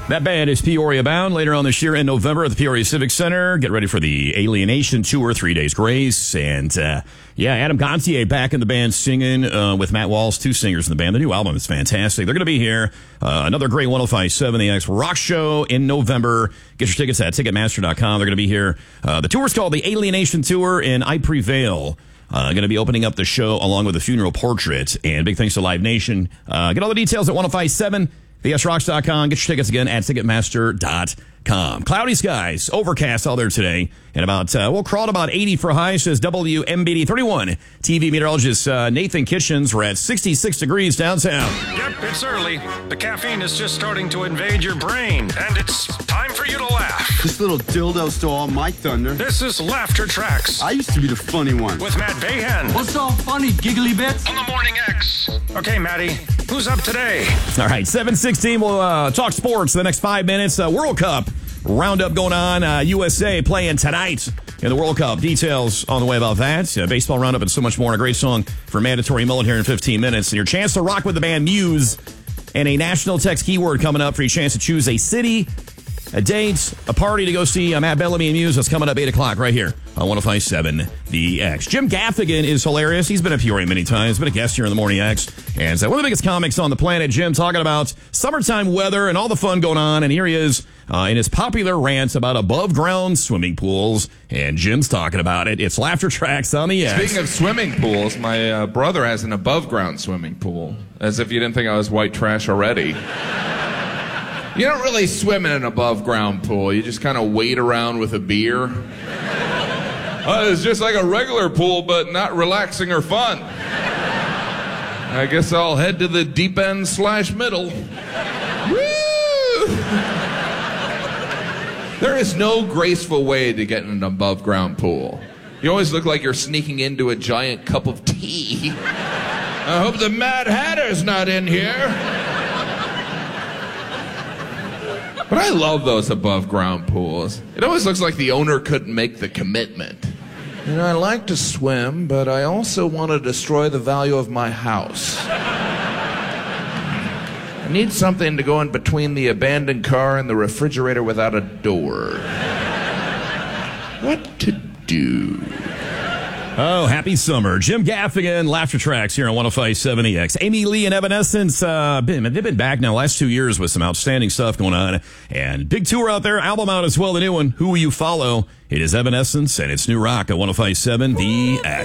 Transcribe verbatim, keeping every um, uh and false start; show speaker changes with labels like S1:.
S1: That band is Peoria bound. Later on this year in November at the Peoria Civic Center. Get ready for the Alienation Tour, Three Days Grace. And, uh, yeah, Adam Gontier back in the band singing uh, with Matt Walsh, two singers in the band. The new album is fantastic. They're going to be here. Uh, another great one oh five point seven The X rock show in November. Get your tickets at Ticketmaster dot com. They're going to be here. Uh, the tour is called the Alienation Tour, and I Prevail. Uh, going to be opening up the show along with a funeral portrait. And big thanks to Live Nation. Uh, get all the details at one oh five point seven the x rocks dot com. Get your tickets again at Ticketmaster dot com. Cloudy skies, overcast out there today, and about, uh, we'll crawl to about eighty for high, says W M B D thirty-one. T V meteorologist uh, Nathan Kitchens. We're at sixty-six degrees downtown.
S2: Yep, it's early. The caffeine is just starting to invade your brain, and it's time for you to laugh.
S3: This little dildo stole all my thunder.
S2: This is Laughter Tracks.
S3: I used to be the funny one.
S2: With Matt Bayhan.
S4: What's so funny, giggly bits?
S2: On the Morning X. Okay, Matty, who's up today?
S1: All right, seven sixteen, we'll uh, talk sports the next five minutes. Uh, World Cup roundup going on. Uh, U S A playing tonight in the World Cup. Details on the way about that. Uh, baseball roundup and so much more. And a great song for Mandatory Mullet here in fifteen minutes. And your chance to rock with the band Muse. And a national text keyword coming up for your chance to choose a city, a date, a party to go see uh, Matt Bellamy and Muse. That's coming up eight o'clock right here on one oh five point seven The X. Jim Gaffigan is hilarious. He's been at Peoria many times. Been a guest here in the Morning X. And uh, one of the biggest comics on the planet. Jim talking about summertime weather and all the fun going on. And here he is uh, in his popular rants about above-ground swimming pools. And Jim's talking about it. It's Laughter Tracks on the X.
S5: Speaking of swimming pools, my uh, brother has an above-ground swimming pool. As if you didn't think I was white trash already. You don't really swim in an above-ground pool. You just kind of wade around with a beer. Uh, it's just like a regular pool, but not relaxing or fun. I guess I'll head to the deep end slash middle. Woo! There is no graceful way to get in an above-ground pool. You always look like you're sneaking into a giant cup of tea. I hope the Mad Hatter's not in here. But I love those above-ground pools. It always looks like the owner couldn't make the commitment. You know, I like to swim, but I also want to destroy the value of my house. I need something to go in between the abandoned car and the refrigerator without a door. What to do?
S1: Oh, happy summer. Jim Gaffigan, Laughter Tracks here on one oh five point seven The X. Amy Lee and Evanescence, uh, been, they've been back now last two years with some outstanding stuff going on. And big tour out there, album out as well, the new one, Who Will You Follow? It is Evanescence and it's new rock at one oh five point seven The X.